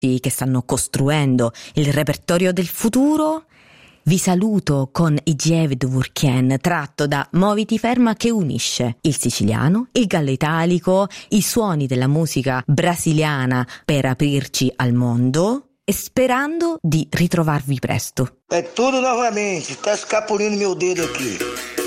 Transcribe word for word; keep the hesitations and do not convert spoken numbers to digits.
artisti che stanno costruendo il repertorio del futuro. Vi saluto con I Gievi de Vurchen, tratto da Moviti Ferma, che unisce il siciliano, il gallo italico, i suoni della musica brasiliana per aprirci al mondo, e sperando di ritrovarvi presto. É tudo novamente, tá escapulindo meu dedo aqui.